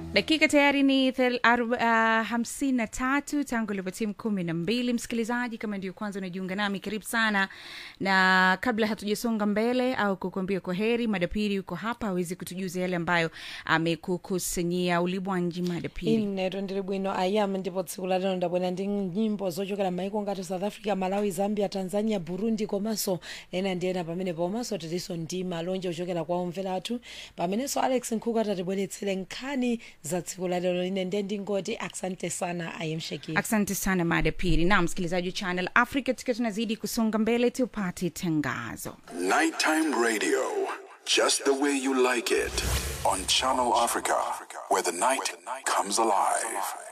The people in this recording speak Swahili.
Dakika tayari ni 53 tangu ilipotimu 12. Msikilizaji, kama ndio kwanza unajiunga nami, karibu sana. Na kabla hatujasonga mbele au kukuambia kwaheri, Madapiri yuko hapa hawezi kutujuza yale ambayo amekukusanyia. Ulibwanji Madapiri? Ine ndiri bwino ayam ndipo tsiku la lero ndabwera ndi nyimbo zochokera maiko ngati South Africa, Malawi, Zambia, Tanzania, Burundi komanso ena ndiena pamene pomaso tiliso ndi malonje ochokera kwa omvera athu. Pamenenso Alex Nkhuku atatibweretsere nkhani za tsiku la lero. Ine ndingoti asante sana ayemsheki. Asante sana Madapiri. Na msikilizaji Channel Africa, tukiwa tunazidi kusonga mbele tupate tangazo. Nighttime radio, just the way you like it, on Channel Africa, where the night comes alive.